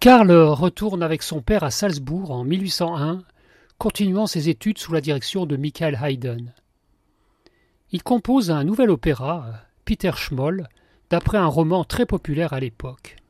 Karl retourne avec son père à Salzbourg en 1801, continuant ses études sous la direction de Michael Haydn. Il compose un nouvel opéra, Peter Schmoll, d'après un roman très populaire à l'époque.